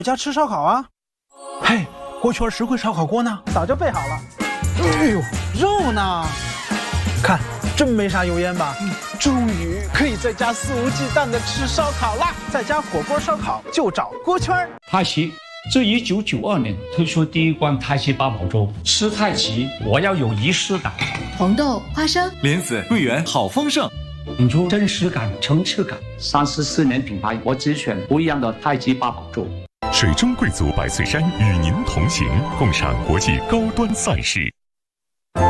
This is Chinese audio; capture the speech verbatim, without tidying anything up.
家吃烧烤啊！嘿，锅圈实惠烧烤锅呢？早就备好了。哎呦，肉呢？看，真没啥油烟吧？嗯，终于可以在家肆无忌惮的吃烧烤啦！在家火锅烧烤就找锅圈。 太极自一九九二年推出第一罐太极八宝粥，吃太极我要有仪式感。 红豆、花生、 莲子、桂圆，好丰盛。 引出真实感、层次感。三十四年品牌，我只选不一样的太极八宝粥。 水中贵族百岁山与您同行，共赏国际高端赛事。